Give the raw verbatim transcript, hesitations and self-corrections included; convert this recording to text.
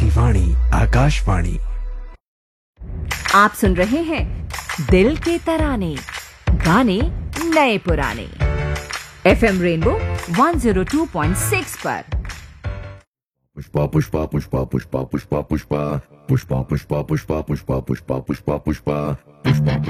आपकी वाणी आकाशवाणी। आप सुन रहे हैं दिल के तराने, गाने नए पुराने, FM rainbow one zero two point six पर। पुष्पा पुष्पा पुष्पा पुष्पा पुष्पा पुष्पा पुष्पा पुष्पा पुष्पा पुष्पा पुष्पा पुष्पा पुष्पा पुष्पा